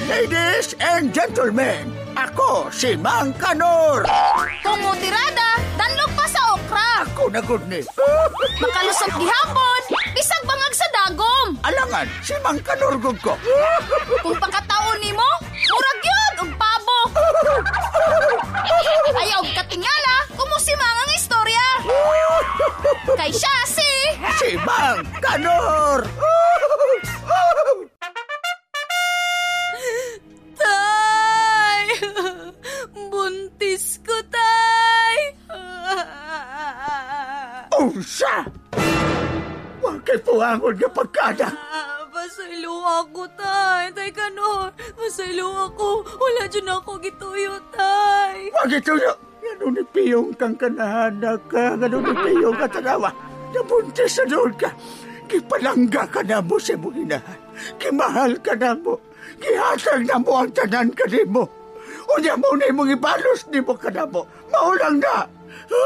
Ladies and gentlemen, ako si Mang Kanor. Tungutirada, danlog pa sa okra. Ako na good ni. Makalusot gihapon, bisag bangag sa dagom. Alangan, si Mang Kanor gud ko. Kung pagkataon nimo, murag yun og pabo. Ayaw katingala, kumusimang ang istorya. Kay siya Si Mang Kanor. Tay! Buntis ko, Tay! Unsa? Huwag kay puwangon nga pagkada. Pasaylo ako, Tay. Tay Kanor, pasaylo ako. Wala dyan ako gituyo, Tay. Huwag ito nyo. Ganun ni Piyong kang kanahanak ka. Ganun ni Piyong katanawa. Nabuntis sa doon ka. Kipalangga ka na mo sa mong inahan. Kimahal ka na mo. Gihatag na mo ang tanan ka ni mo. Unya mo na mong ibalos ni mo ka na mo. Maulang na.